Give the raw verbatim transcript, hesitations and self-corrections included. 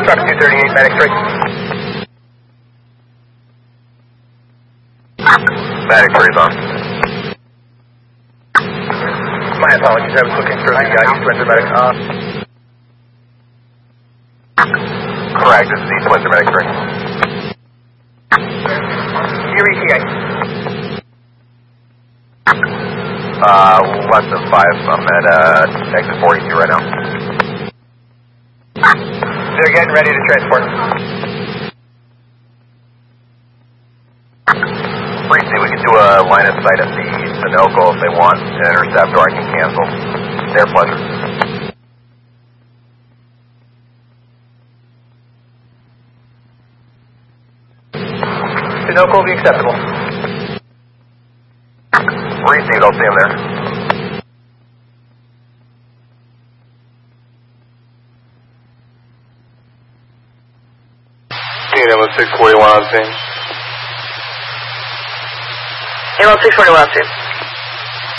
Truck two thirty-eight, medic three. Medic three is on. My apologies, I was looking through the uh, East Windsor medic. Uh, correct, this is East Windsor medic three. Your E T A. Uh, less than five. I'm at uh, exit forty-two right now. They're getting ready to transport. Briefly, we can do a line of sight at the Sunoco if they want an intercept, or I can cancel. Their pleasure. Sunoco will be acceptable. Received, I'll see him there. Ammo six forty-one on scene. Ammo six forty-one on scene.